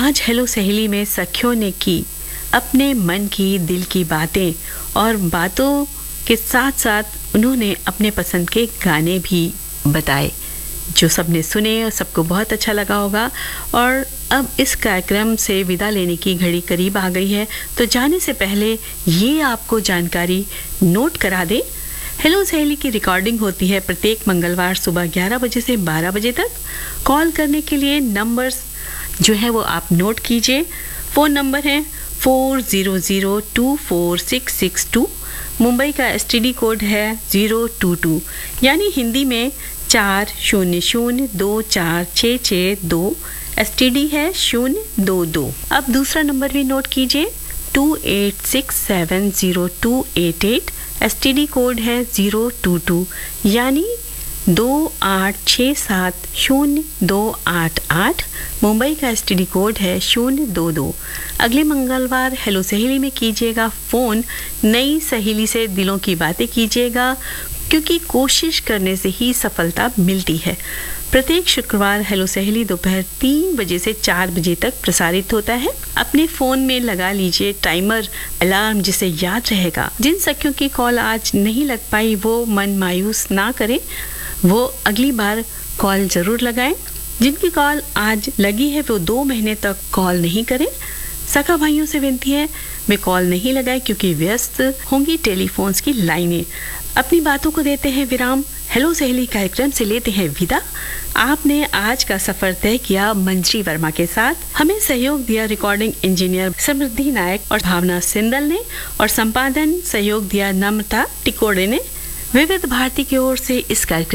आज हेलो सहेली में सखियों ने की अपने मन की दिल की बातें और बातों के साथ साथ उन्होंने अपने पसंद के गाने भी बताए जो सबने सुने और सबको बहुत अच्छा लगा होगा। और अब इस कार्यक्रम से विदा लेने की घड़ी करीब आ गई है, तो जाने से पहले ये आपको जानकारी नोट करा दे। हेलो सहेली की रिकॉर्डिंग होती है प्रत्येक मंगलवार सुबह 11 बजे से 12 बजे तक। कॉल करने के लिए नंबर्स जो है वो आप नोट कीजिए। फ़ोन नंबर है 40024662। मुंबई का STD कोड है 022, यानी हिंदी में 40024662। STD है 022। अब दूसरा नंबर भी नोट कीजिए 28670288। STD कोड है 022, यानी 28670288। मुंबई का STD कोड है 022। अगले मंगलवार हेलो सहेली में कीजिएगा फ़ोन, नई सहेली से दिलों की बातें कीजिएगा, क्योंकि कोशिश करने से ही सफलता मिलती है। प्रत्येक शुक्रवार हेलो सहेली दोपहर 3 बजे से 4 बजे तक प्रसारित होता है। अपने फ़ोन में लगा लीजिए टाइमर अलार्म, जिसे याद रहेगा। जिन सखियों की कॉल आज नहीं लग पाई वो मन मायूस ना करें, वो अगली बार कॉल ज़रूर लगाएं। जिनकी कॉल आज लगी है वो 2 महीने तक कॉल नहीं करें। सखा भाइयों से विनती है वे कॉल नहीं लगाएं, क्योंकि व्यस्त होंगी टेलीफोन्स की लाइनें। अपनी बातों को देते हैं विराम। हेलो सहेली कार्यक्रम से लेते हैं विदा। आपने आज का सफर तय किया मंजरी वर्मा के साथ। हमें सहयोग दिया रिकॉर्डिंग इंजीनियर समृद्धि नायक और भावना सिंदल ने, और संपादन सहयोग दिया नम्रता टिकोड़े ने। विविध भारती की ओर से इस कार्यक्रम